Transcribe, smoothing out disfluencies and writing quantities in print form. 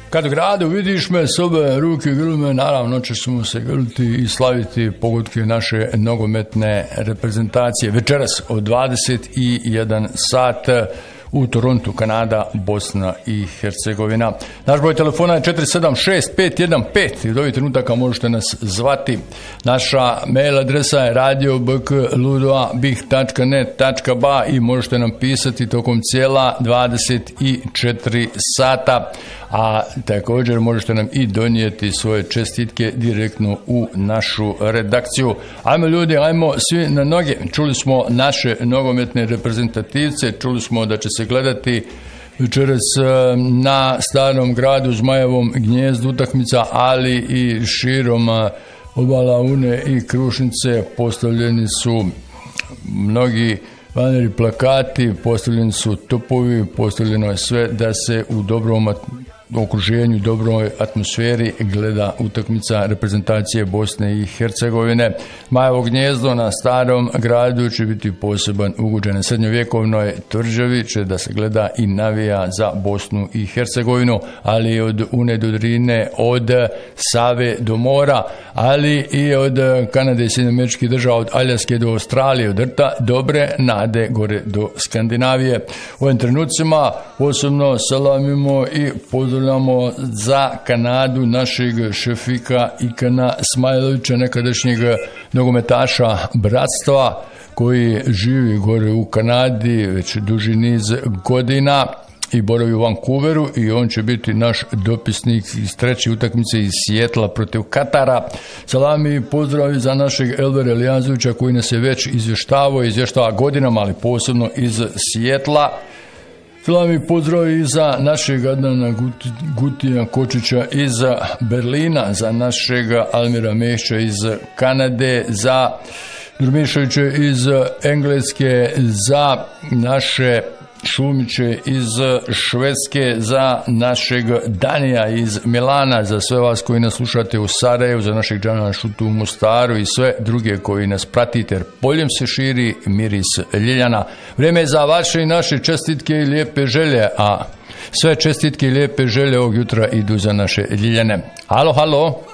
Kad u gradu vidiš me, s obe ruke grli me, naravno ćemo se grliti i slaviti pogodke naše nogometne reprezentacije. Večeras od 21 sat u Torontu, Kanada, Bosna i Hercegovina. Naš broj telefona je 476-515 i do ovih trenutaka možete nas zvati. Naša mail adresa je radio.bik.net.ba i možete nam pisati tokom cijela 24 sata. A također možete nam i donijeti svoje čestitke direktno u našu redakciju. Ajmo ljudi, ajmo svi na noge. Čuli smo naše nogometne reprezentativce, čuli smo da će se gledati večeras na Starom gradu, Zmajevom gnjezdu utakmica, ali i širom obala Une i Krušnice. Postavljeni su mnogi baneri, plakati, postavljeni su topovi, postavljeno je sve da se u dobrom okruženju, dobroj atmosferi gleda utakmica reprezentacije Bosne i Hercegovine. Zmajevo gnjezdo na Starom gradu će biti poseban ugođen na srednjovjekovnoj tvrđavi, će da se gleda i navija za Bosnu i Hercegovinu, ali od Une do Drine, od Save do mora, ali i od Kanade i Sjedinjenih Američkih Država, od Aljaske do Australije, od Rta dobre nade gore do Skandinavije. U ovim trenucima posebno salamimo i pozdravljamo za Kanadu našeg Šefika Ikana Smajlovića, nekadašnjeg nogometaša Bratstva, koji živi gore u Kanadi već duži niz godina i boravi u Vancouveru, i on će biti naš dopisnik iz treće utakmice iz Sijetla protiv Katara. Salami i pozdravi za našeg Elvera Elijazovića, koji nas je već izvještava godinama, ali posebno iz Sijetla. Salami i pozdravi za našeg Adnana Gutija Kočića iz Berlina, za našeg Almira Mešća iz Kanade, za Durmišovića iz Engleske, za naše Šumiće iz Švedske, za našeg Danija iz Milana, za sve vas koji nas slušate u Sarajevu, za našeg Džana Šutu u Mostaru i sve druge koji nas pratite, jer poljem se širi miris ljeljana. Vrijeme je za vaše i naše čestitke i lijepe želje, a sve čestitke i lijepe želje ovog jutra idu za naše ljeljane. Halo, halo.